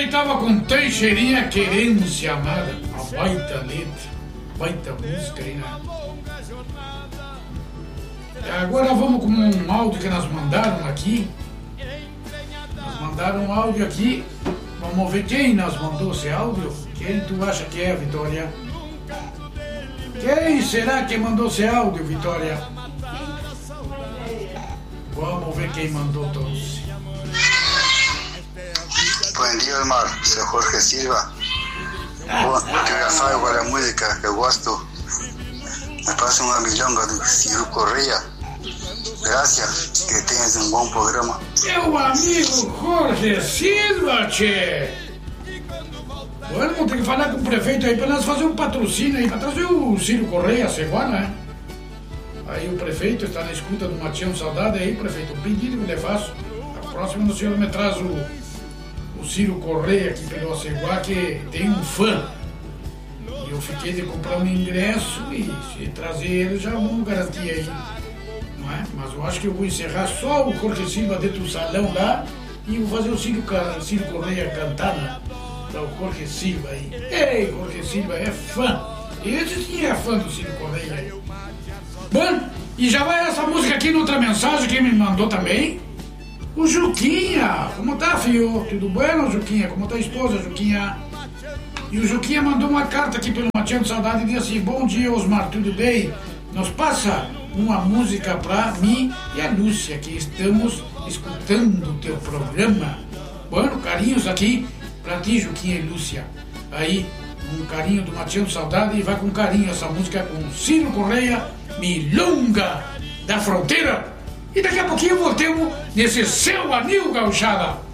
aí tava com Teixeirinha Querendo Se Amar. Uma baita letra, baita música aí, né? Agora vamos com um áudio que nós mandaram aqui. Nós mandaram um áudio aqui. Vamos ver quem nós mandou esse áudio. Quem tu acha que é, Vitória? Quem será que mandou esse áudio, Vitória? Vamos ver quem mandou todos. Bom dia, Osmar. Sou Jorge Silva. Bom, eu já saio qual é a música que eu gosto. Me passa uma milonga do Ciro Correia. Graças, que tenhas um bom programa. Meu amigo Jorge Silva, tchê. Bueno, vou ter que falar com o prefeito aí para nós fazer um patrocínio aí, para trazer o Ciro Correia agora, né? Aí o prefeito está na escuta do Matião Saudade aí, prefeito, o pedido que eu lhe faço. A próxima o senhor me traz o Ciro Correia aqui pelo Aceguá, que tem um fã. E eu fiquei de comprar um ingresso e se trazer ele já vamos garantir aí. Não é? Mas eu acho que eu vou encerrar só o Jorge Silva dentro do salão lá e vou fazer o Ciro Correia cantar, né? Para o Jorge Silva aí. Ei, Jorge Silva é fã. Esse sim é fã do Ciro Correia aí. Bom, e já vai essa música aqui noutra mensagem que me mandou também. O Juquinha, como tá, filho? Tudo bem, Juquinha? Como tá a esposa, Juquinha? E o Juquinha mandou uma carta aqui pelo Matião de Saudade e disse assim: bom dia, Osmar, tudo bem? Nos passa uma música pra mim e a Lúcia, que estamos escutando o teu programa. Bueno, carinhos aqui pra ti, Juquinha e Lúcia. Aí, um carinho do Matião de Saudade e vai com carinho essa música com Ciro Correia, Milonga da Fronteira. E daqui a pouquinho voltemos nesse Seu Anil, gauchada.